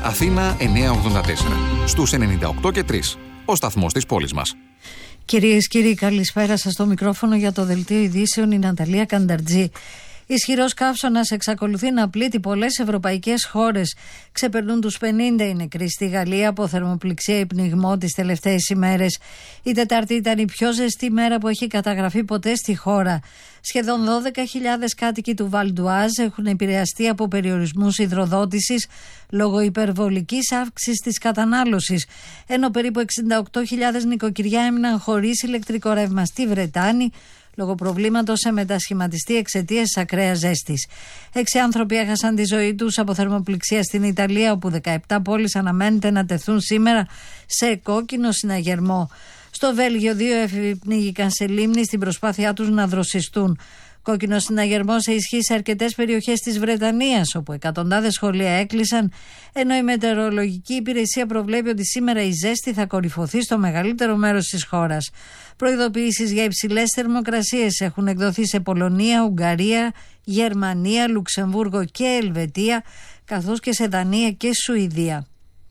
Αθήνα 984. Στους 98 και 3. Ο σταθμός της πόλης μας. Κυρίες και κύριοι, καλησπέρα σας. Στο μικρόφωνο για το δελτίο ειδήσεων η Ναταλία Κανταρτζή. Ισχυρός καύσωνας εξακολουθεί να πλήττει πολλές ευρωπαϊκές χώρες. Ξεπερνούν τους 50 οι νεκροί στη Γαλλία από θερμοπληξία ή πνιγμό τις τελευταίες ημέρες. Η Τετάρτη ήταν η πιο ζεστή μέρα που έχει καταγραφεί ποτέ στη χώρα. Σχεδόν 12.000 κάτοικοι του Βαλντουάζ έχουν επηρεαστεί από περιορισμούς υδροδότησης λόγω υπερβολικής αύξησης της κατανάλωσης, ενώ περίπου 68.000 νοικοκυριά έμειναν χωρίς ηλεκτρικό ρεύμα στη Βρετάνη λόγω προβλήματος σε μετασχηματιστή εξαιτίας της ακραίας ζέστης. 6 άνθρωποι έχασαν τη ζωή τους από θερμοπληξία στην Ιταλία, όπου 17 πόλεις αναμένεται να τεθούν σήμερα σε κόκκινο συναγερμό. Στο Βέλγιο 2 έφηβοι πνίγηκαν σε λίμνη στην προσπάθειά τους να δροσιστούν. Κόκκινο συναγερμό σε ισχύ σε αρκετές περιοχές της Βρετανίας, όπου εκατοντάδες σχολεία έκλεισαν, ενώ η μετεωρολογική υπηρεσία προβλέπει ότι σήμερα η ζέστη θα κορυφωθεί στο μεγαλύτερο μέρος της χώρας. Προειδοποιήσεις για υψηλές θερμοκρασίες έχουν εκδοθεί σε Πολωνία, Ουγγαρία, Γερμανία, Λουξεμβούργο και Ελβετία, καθώς και σε Δανία και Σουηδία.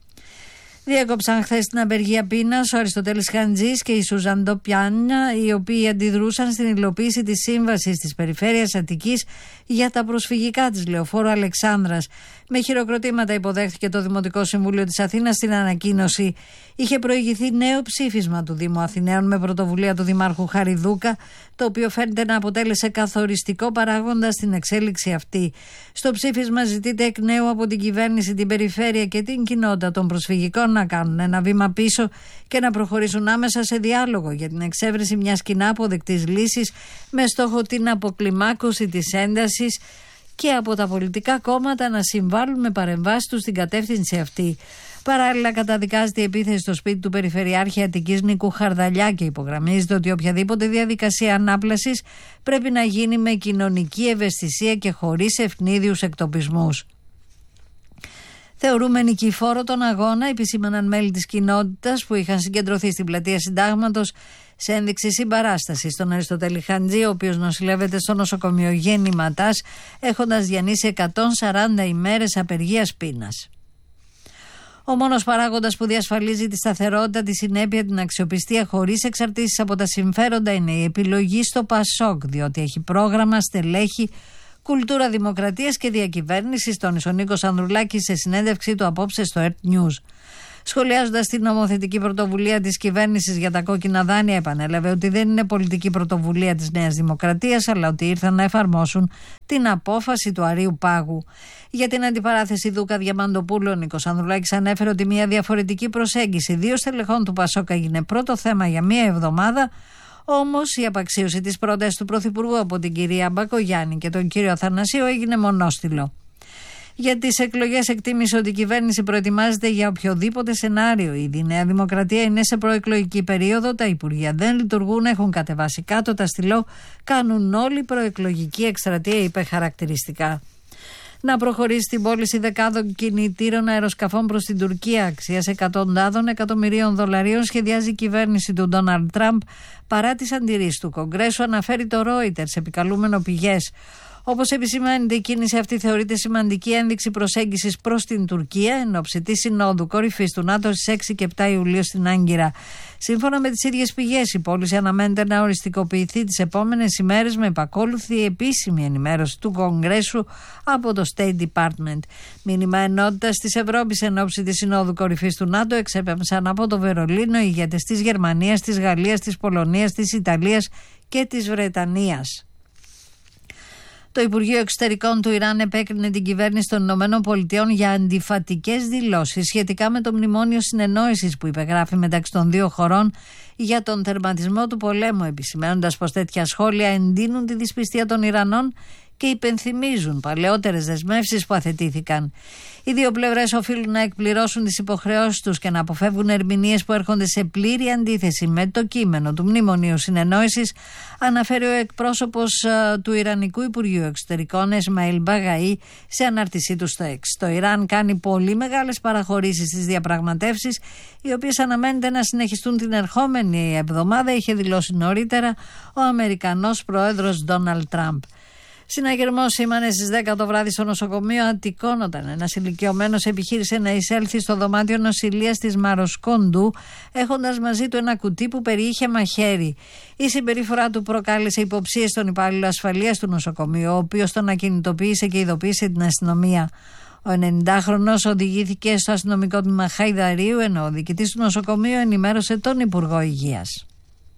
Διέκοψαν χθες την απεργία πείνας ο Αριστοτέλης Χαντζής και η Σουζάν Ντοπιάνια, οι οποίοι αντιδρούσαν στην υλοποίηση της σύμβασης της Περιφέρειας Αττικής για τα προσφυγικά της Λεωφόρου Αλεξάνδρας. Με χειροκροτήματα υποδέχθηκε το Δημοτικό Συμβούλιο της Αθήνας στην ανακοίνωση. Είχε προηγηθεί νέο ψήφισμα του Δήμου Αθηναίων με πρωτοβουλία του Δημάρχου Χαριδούκα, το οποίο φαίνεται να αποτέλεσε καθοριστικό παράγοντα στην εξέλιξη αυτή. Στο ψήφισμα ζητείται εκ νέου από την κυβέρνηση, την περιφέρεια και την κοινότητα των προσφυγικών να κάνουν ένα βήμα πίσω και να προχωρήσουν άμεσα σε διάλογο για την εξέβρεση μιας κοινά αποδεκτής λύσης με στόχο την αποκλιμάκωση της έντασης και από τα πολιτικά κόμματα να συμβάλλουν με παρεμβάσεις τους στην κατεύθυνση αυτή. Παράλληλα, καταδικάζεται η επίθεση στο σπίτι του Περιφερειάρχη Αττικής Νίκου Χαρδαλιά και υπογραμμίζεται ότι οποιαδήποτε διαδικασία ανάπλασης πρέπει να γίνει με κοινωνική ευαισθησία και χωρίς ευνίδιους εκτοπισμούς. Θεωρούμε νικηφόρο τον αγώνα, επισήμαναν μέλη της κοινότητας που είχαν συγκεντρωθεί στην πλατεία Συντάγματος σε ένδειξη συμπαράσταση στον Αριστοτέλη Χαντζή, ο οποίος νοσηλεύεται στο νοσοκομείο Γέννηματάς, έχοντας διανύσει 140 ημέρες απεργίας πείνας. Ο μόνος παράγοντας που διασφαλίζει τη σταθερότητα, τη συνέπεια, την αξιοπιστία χωρίς εξαρτήσεις από τα συμφέροντα είναι η επιλογή στο ΠΑΣΟΚ, διότι έχει πρόγραμμα, στελέχη, κουλτούρα δημοκρατίας και διακυβέρνησης, τόνισε ο Νίκος Ανδρουλάκης σε συνέντευξή του απόψε στο ERT News. Σχολιάζοντας την νομοθετική πρωτοβουλία της κυβέρνησης για τα κόκκινα δάνεια, επανέλαβε ότι δεν είναι πολιτική πρωτοβουλία της Νέας Δημοκρατίας, αλλά ότι ήρθαν να εφαρμόσουν την απόφαση του Αρείου Πάγου. Για την αντιπαράθεση Δούκα Διαμαντοπούλου, ο Νίκος Ανδρουλάκης ανέφερε ότι μια διαφορετική προσέγγιση 2 στελεχών του ΠΑΣΟΚ έγινε πρώτο θέμα για μία εβδομάδα. Όμως η απαξίωση της πρότασης του Πρωθυπουργού από την κυρία Μπακογιάννη και τον κύριο Αθανασίου έγινε μονόστιλο. Για τις εκλογές εκτίμησε ότι η κυβέρνηση προετοιμάζεται για οποιοδήποτε σενάριο. Ήδη η Νέα Δημοκρατία είναι σε προεκλογική περίοδο, τα υπουργεία δεν λειτουργούν, έχουν κατεβάσει κάτω τα στυλό, κάνουν όλη προεκλογική εκστρατεία, είπε χαρακτηριστικά. Να προχωρήσει στην πώληση δεκάδων κινητήρων αεροσκαφών προς την Τουρκία αξίας εκατοντάδων εκατομμυρίων δολαρίων σχεδιάζει η κυβέρνηση του Ντόναλντ Τραμπ παρά τις αντιρρήσεις του Κογκρέσου, αναφέρει το Reuters επικαλούμενο πηγές. Όπως επισημαίνεται, η κίνηση αυτή θεωρείται σημαντική ένδειξη προσέγγισης προς την Τουρκία εν ώψη της Συνόδου Κορυφής του ΝΑΤΟ στις 6 και 7 Ιουλίου στην Άγκυρα. Σύμφωνα με τις ίδιες πηγές, η πώληση αναμένεται να οριστικοποιηθεί τις επόμενες ημέρες με επακόλουθη επίσημη ενημέρωση του Κογκρέσου από το State Department. Μήνυμα ενότητας της Ευρώπης εν ώψη της Συνόδου Κορυφής του ΝΑΤΟ εξέπεμψαν από το Βερολίνο οι ηγέτες της Γερμανίας, της Γαλλίας, της Πολωνίας, της Ιταλίας και της Βρετανίας. Το Υπουργείο Εξωτερικών του Ιράν επέκρινε την κυβέρνηση των ΗΠΑ για αντιφατικές δηλώσεις σχετικά με το μνημόνιο συνεννόησης που υπεγράφει μεταξύ των δύο χωρών για τον τερματισμό του πολέμου, επισημαίνοντας πως τέτοια σχόλια εντείνουν τη δυσπιστία των Ιρανών και υπενθυμίζουν παλαιότερες δεσμεύσεις που αθετήθηκαν. Οι δύο πλευρές οφείλουν να εκπληρώσουν τις υποχρεώσεις τους και να αποφεύγουν ερμηνείες που έρχονται σε πλήρη αντίθεση με το κείμενο του Μνημονίου Συνεννόησης, αναφέρει ο εκπρόσωπος του Ιρανικού Υπουργείου Εξωτερικών Εσμαήλ Μπαγαή σε ανάρτησή του στο X. Το Ιράν κάνει πολύ μεγάλες παραχωρήσεις στις διαπραγματεύσεις, οι οποίες αναμένεται να συνεχιστούν την ερχόμενη εβδομάδα, είχε δηλώσει νωρίτερα ο Αμερικανός πρόεδρος Ντόναλντ Τραμπ. Συναγερμός σήμανε στις 10 το βράδυ στο νοσοκομείο Αττικών όταν ένας ηλικιωμένος επιχείρησε να εισέλθει στο δωμάτιο νοσηλείας της Μαροσκόντου έχοντας μαζί του ένα κουτί που περιείχε μαχαίρι. Η συμπεριφορά του προκάλεσε υποψίες στον υπάλληλο ασφαλείας του νοσοκομείου, ο οποίος τον ακινητοποίησε και ειδοποίησε την αστυνομία. Ο 90χρονος οδηγήθηκε στο αστυνομικό τμήμα Χαϊδαρίου, ενώ ο διοικητής του νοσοκομείου ενημέρωσε τον Υπουργό Υγείας.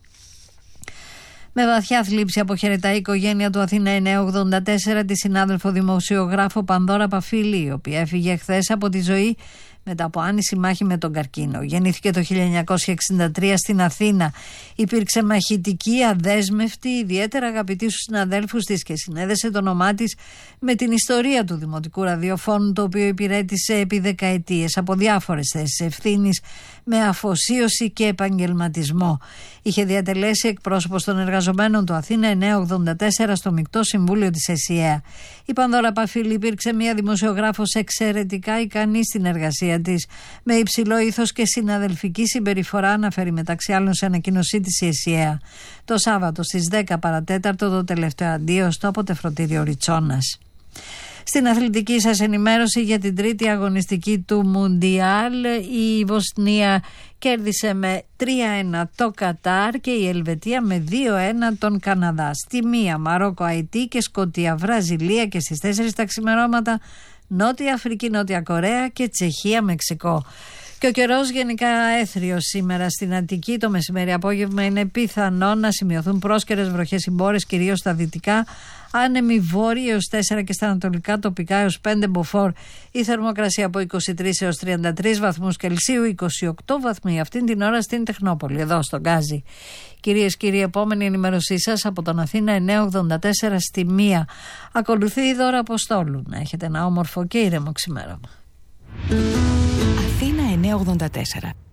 Με βαθιά θλίψη αποχαιρετά η οικογένεια του Αθήνα 984 τη συνάδελφο δημοσιογράφο Πανδώρα Παφίλη, η οποία έφυγε χθες από τη ζωή μετά από άνηση μάχη με τον καρκίνο. Γεννήθηκε το 1963 στην Αθήνα. Υπήρξε μαχητική, αδέσμευτη, ιδιαίτερα αγαπητή στους συναδέλφους της και συνέδεσε το όνομά της με την ιστορία του δημοτικού ραδιοφώνου, το οποίο υπηρέτησε επί δεκαετίες από διάφορες θέσεις ευθύνης με αφοσίωση και επαγγελματισμό. Είχε διατελέσει εκπρόσωπος των εργαζομένων του Αθήνα 984 στο Μεικτό Συμβούλιο της ΕΣΥΑ. Η Πανδώρα Παφίλη υπήρξε μια δημοσιογράφος εξαιρετικά ικανή στην εργασία της, με υψηλό ήθος και συναδελφική συμπεριφορά, αναφέρει μεταξύ άλλων σε ανακοίνωσή της η ΕΣΥΑ. Το Σάββατο στις 10 παρατέταρτο το τελευταίο αντίο στο αποτεφρωτήριο Ριτσόνας. Στην αθλητική σας ενημέρωση για την τρίτη αγωνιστική του Μουντιάλ, η Βοσνία κέρδισε με 3-1 το Κατάρ και η Ελβετία με 2-1 τον Καναδά. Στη μία Μαρόκο, Αϊτή και Σκωτία, Βραζιλία και στις 4 τα ξημερώματα Νότια Αφρική, Νότια Κορέα και Τσεχία, Μεξικό. Και ο καιρός γενικά έθριος σήμερα στην Αττική. Το μεσημέρι απόγευμα είναι πιθανό να σημειωθούν πρόσκαιρες βροχές ή μπόρες, κυρίως στα δυτικά. Άνεμοι βόρειοι έως 4 και στα ανατολικά, τοπικά έως 5 μποφόρ. Η θερμοκρασία από 23 έως 33 βαθμούς Κελσίου, 28 βαθμοί αυτήν την ώρα στην Τεχνόπολη, εδώ στον Γκάζι. Κυρίες και κύριοι, επόμενη ενημέρωσή σας από τον Αθήνα 984 στη 1. Ακολουθεί η Δώρα Αποστόλου. Να έχετε ένα όμορφο και ήρεμο ξημέρωμα. Αθήνα 984.